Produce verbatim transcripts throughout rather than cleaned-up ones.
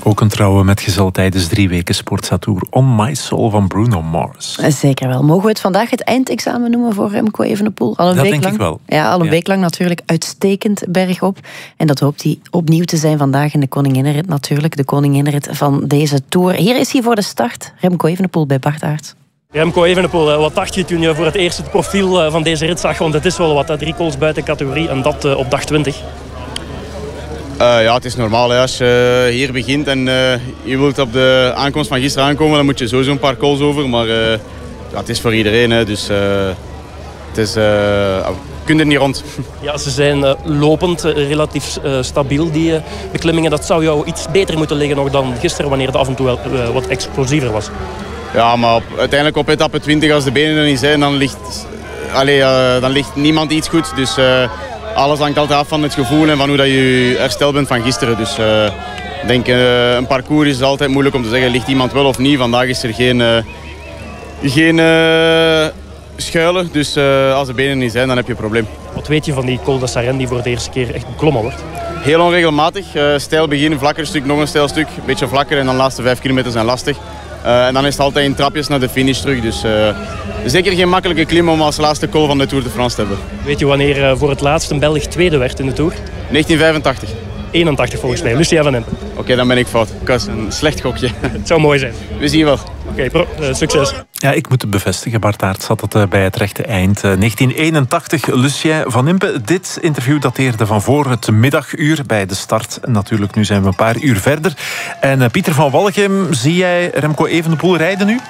Ook een trouwe metgezel tijdens drie weken Sportza-tour On My Soul van Bruno Mars. Zeker wel. Mogen we het vandaag het eindexamen noemen voor Remco Evenepoel? Al een dat week denk lang. ik wel. Ja, al een ja. week lang natuurlijk uitstekend bergop. En dat hoopt hij opnieuw te zijn vandaag in de Koninginnenrit natuurlijk. De Koninginnenrit van deze tour. Hier is hij voor de start. Remco Evenepoel bij Bart Aert. Remco Evenepoel, wat dacht je toen je voor het eerst het profiel van deze rit zag? Want het is wel wat, drie calls buiten categorie en dat op dag twintig. Uh, ja, het is normaal. Hè. Als je hier begint en uh, je wilt op de aankomst van gisteren aankomen, dan moet je sowieso een paar calls over. Maar uh, ja, het is voor iedereen, hè. Dus uh, het is, uh, we kunnen er niet rond. Ja, ze zijn uh, lopend uh, relatief uh, stabiel, die uh, beklimmingen. Dat zou jou iets beter moeten liggen nog dan gisteren, wanneer het af en toe wel, uh, wat explosiever was. Ja, maar op, uiteindelijk op etappe twintig, als de benen er niet zijn, dan ligt, allee, uh, dan ligt niemand iets goed. Dus uh, alles hangt altijd af van het gevoel en van hoe dat je hersteld bent van gisteren. Dus uh, ik denk, uh, een parcours is altijd moeilijk om te zeggen, ligt iemand wel of niet. Vandaag is er geen, uh, geen uh, schuilen, dus uh, als de benen niet zijn, dan heb je een probleem. Wat weet je van die Col de Sarenne die voor de eerste keer echt beklommen wordt? Heel onregelmatig. Uh, stijl begin, vlakker stuk, nog een stijl stuk. Een beetje vlakker en dan de laatste vijf kilometer zijn lastig. Uh, en dan is het altijd in trapjes naar de finish terug. Dus uh, zeker geen makkelijke klim om als laatste col van de Tour de France te hebben. Weet je wanneer uh, voor het laatst een Belg tweede werd in de Tour? negentien vijfentachtig. eenentachtig volgens mij, Lucien van Impe. Oké, okay, dan ben ik fout. Ik was een slecht gokje. Het zou mooi zijn. We zien wel. Oké, okay, uh, succes. Ja, ik moet het bevestigen. Bart Aert zat het uh, bij het rechte eind. Uh, negentien eenentachtig, Lucien van Impe. Dit interview dateerde van voor het middaguur bij de start. Natuurlijk, nu zijn we een paar uur verder. En uh, Pieter van Wallegem, zie jij Remco Evenepoel rijden nu?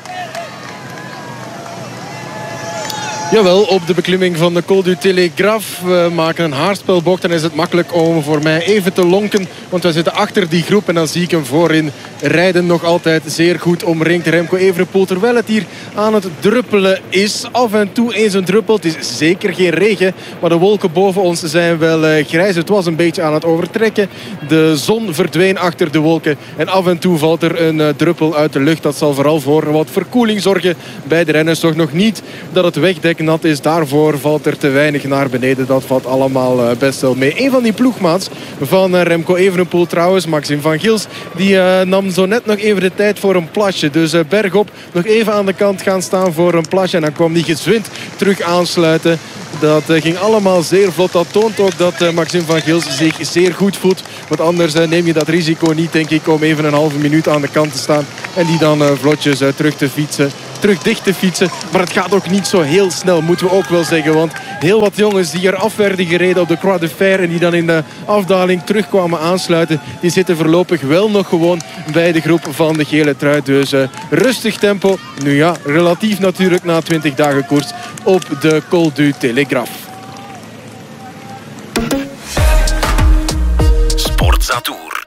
Jawel, op de beklimming van de Col du Télégraphe. We maken een haarspelbocht en is het makkelijk om voor mij even te lonken. Want we zitten achter die groep en dan zie ik hem voorin rijden. Nog altijd zeer goed omringd Remco Evenepoel. Terwijl het hier aan het druppelen is. Af en toe eens een druppel. Het is zeker geen regen. Maar de wolken boven ons zijn wel grijs. Het was een beetje aan het overtrekken. De zon verdween achter de wolken. En af en toe valt er een druppel uit de lucht. Dat zal vooral voor wat verkoeling zorgen bij de renners. Toch nog niet dat het wegdekt nat is. Daarvoor valt er te weinig naar beneden. Dat valt allemaal best wel mee. Een van die ploegmaats van Remco Evenepoel trouwens, Maxime van Gils, die uh, nam zo net nog even de tijd voor een plasje. Dus uh, bergop nog even aan de kant gaan staan voor een plasje. En dan kwam die gezwind terug aansluiten. Dat uh, ging allemaal zeer vlot. Dat toont ook dat uh, Maxime van Gils zich zeer goed voelt. Want anders uh, neem je dat risico niet, denk ik, om even een halve minuut aan de kant te staan. En die dan uh, vlotjes uh, terug te fietsen. Terug dicht te fietsen. Maar het gaat ook niet zo heel snel, moeten we ook wel zeggen. Want heel wat jongens die er af werden gereden op de Croix de Fer en die dan in de afdaling terugkwamen aansluiten, die zitten voorlopig wel nog gewoon bij de groep van de gele trui. Dus uh, rustig tempo. Nu ja, relatief natuurlijk na twintig dagen koers op de Col du Télégraphe. Sportza Tour.